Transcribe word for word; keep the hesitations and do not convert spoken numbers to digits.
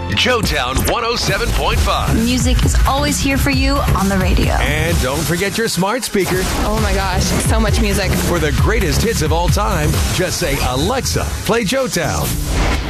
Joetown one oh seven point five. Music is always here for you on the radio. And don't forget your smart speaker. Oh my gosh, so much music. For the greatest hits of all time, just say, Alexa, play Joetown.